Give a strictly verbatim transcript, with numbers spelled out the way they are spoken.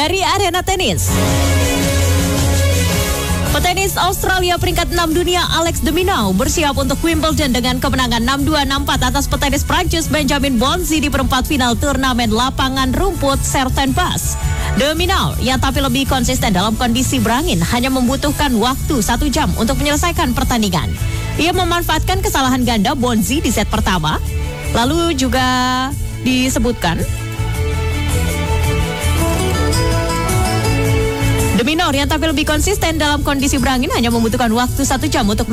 dari arena tenis. Petenis Australia peringkat enam dunia Alex de Minaur bersiap untuk Wimbledon dengan kemenangan enam dua enam empat atas petenis Prancis Benjamin Bonzi di perempat final turnamen lapangan rumput Sertenbas. De Minaur yang tampil lebih konsisten dalam kondisi berangin hanya membutuhkan waktu satu jam untuk menyelesaikan pertandingan. Ia memanfaatkan kesalahan ganda Bonzi di set pertama. Lalu juga disebutkan De Minaur yang tampil lebih konsisten dalam kondisi berangin hanya membutuhkan waktu satu jam untuk